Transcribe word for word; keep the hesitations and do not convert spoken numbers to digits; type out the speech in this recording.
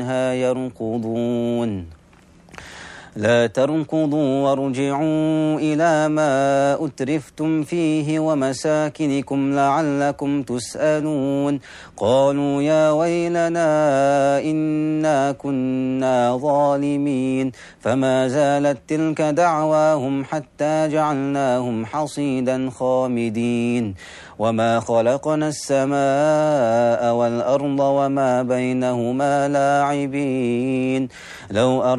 يركضون لا تركضوا وارجعوا إلى ما أترفتم فيه ومساكنكم لعلكم تسألون قالوا يا ويلنا إنا كنا ظالمين فما زالت تلك دعواهم حتى جعلناهم حصيدا خامدين وما خلقنا السماء والأرض وما بينهما لاعبين لو